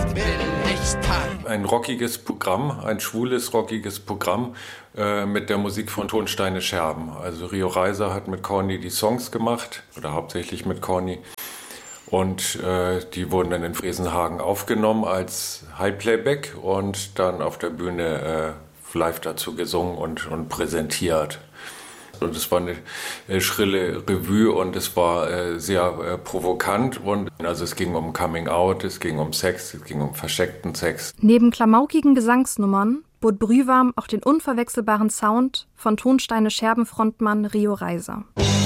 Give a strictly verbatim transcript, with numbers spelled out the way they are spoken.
will ich tanzen. Ein rockiges Programm, ein schwules, rockiges Programm äh, mit der Musik von Tonsteine Scherben. Also Rio Reiser hat mit Corny die Songs gemacht, oder hauptsächlich mit Corny. Und äh, die wurden dann in Fresenhagen aufgenommen als High-Playback und dann auf der Bühne äh, live dazu gesungen und, und präsentiert. Und es war eine äh, schrille Revue und es war äh, sehr äh, provokant. Und also es ging um Coming Out, es ging um Sex, es ging um versteckten Sex. Neben klamaukigen Gesangsnummern bot Brühwarm auch den unverwechselbaren Sound von Tonsteine Scherben Frontmann Rio Reiser.